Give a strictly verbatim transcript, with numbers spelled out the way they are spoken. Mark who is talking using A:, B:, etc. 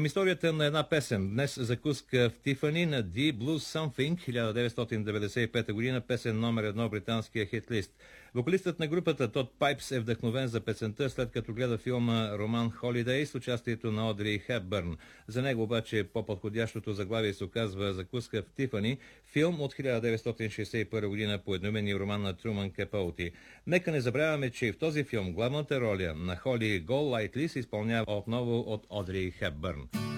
A: Към историята на една песен. Днес закуска в Тифани на The Blues Something, хиляда деветстотин деветдесет и пета година, песен номер едно британския хитлист. Вокалистът на групата Тод Пайпс е вдъхновен за песента, след като гледа филма Роман Холидей с участието на Одри Хепбърн. За него обаче по-подходящото заглавие се оказва Закуска в Тифани, филм от хиляда деветстотин шейсет и първа година по едноименния роман на Труман Капоти. Нека не забравяме, че и в този филм главната роля на Холи Голлайтли се изпълнява отново от Одри Хепбърн.